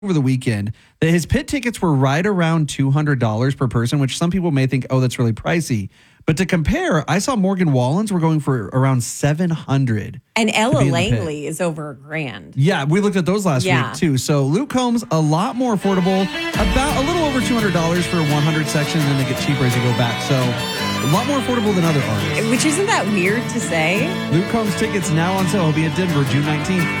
over the weekend that his pit tickets were right around $200 per person, which some people may think, oh, that's really pricey. But to compare, I saw Morgan Wallens were going for around $700. And Ella Langley is over $1,000. Yeah, we looked at those last week too. So Luke Combs, a lot more affordable, about a little over $200 for a 100 section, and then they get cheaper as you go back. So a lot more affordable than other artists. Which isn't that weird to say? Luke Combs tickets now on sale. He'll be at Denver June 19th.